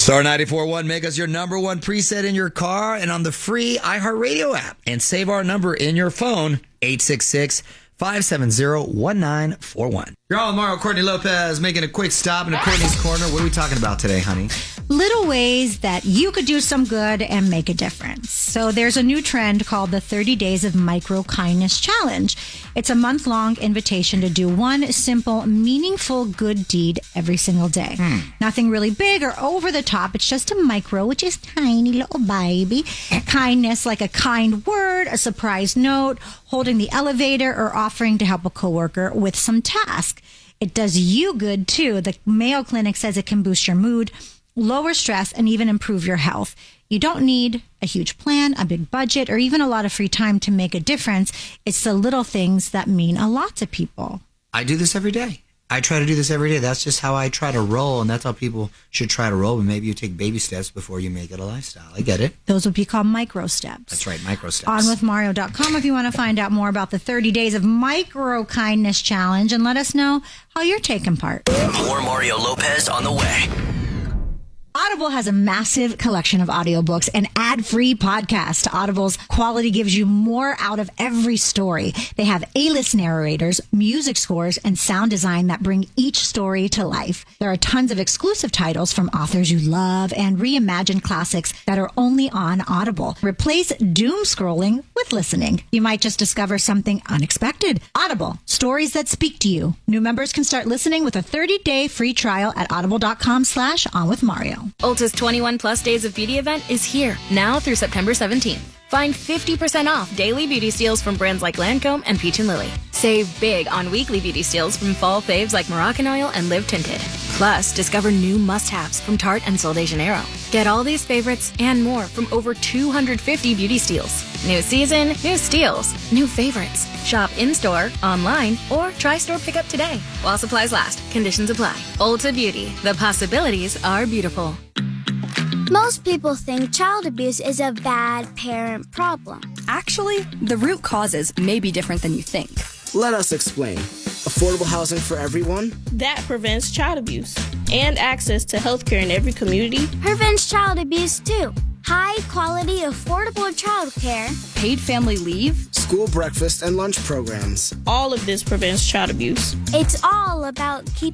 Star 94.1, make us your number one preset in your car and on the free iHeartRadio app. And save our number in your phone, 866-570-1941. You're all with Mario Courtney Lopez making a quick stop into Courtney's Corner. What are we talking about today, honey? Little ways that you could do some good and make a difference. So there's a new trend called the 30 Days of Micro Kindness Challenge. It's a month-long invitation to do one simple, meaningful good deed every single day. Nothing really big or over the top. It's just a micro, which is tiny little baby. Kindness, like a kind word, a surprise note, holding the elevator, or offering to help a coworker with some task. It does you good, too. The Mayo Clinic says it can boost your mood, lower stress, and even improve your health. You don't need a huge plan, a big budget, or even a lot of free time to make a difference. It's the little things that mean a lot to people. I do this every day. I try to do this every day. That's just how I try to roll, and that's how people should try to roll. But maybe you take baby steps before you make it a lifestyle. I get it. Those would be called micro steps. That's right, micro steps. OnWithMario.com if you want to find out more about the 30 Days of Micro Kindness Challenge, and let us know how you're taking part. More Mario Lopez on the way. Audible has a massive collection of audiobooks and ad-free podcasts. Audible's quality gives you more out of every story. They have A-list narrators, music scores, and sound design that bring each story to life. There are tons of exclusive titles from authors you love and reimagined classics that are only on Audible. Replace doom scrolling with listening. You might just discover something unexpected. Audible, stories that speak to you. New members can start listening with a 30-day free trial at audible.com/onwithmario. Ulta's 21 Plus Days of Beauty event is here, now through September 17th. Find 50% off daily beauty steals from brands like Lancome and Peach & Lily. Save big on weekly beauty steals from fall faves like Moroccan Oil and Live Tinted. Plus, discover new must-haves from Tarte and Sol de Janeiro. Get all these favorites and more from over 250 beauty steals. New season, new steals, new favorites. Shop in-store, online, or try store pickup today. While supplies last, conditions apply. Ulta Beauty, the possibilities are beautiful. Most people think child abuse is a bad parent problem. Actually, the root causes may be different than you think. Let us explain. Affordable housing for everyone? That prevents child abuse. And access to healthcare in every community. Prevents child abuse too. High quality, affordable childcare. Paid family leave. School breakfast and lunch programs. All of this prevents child abuse. It's all about keeping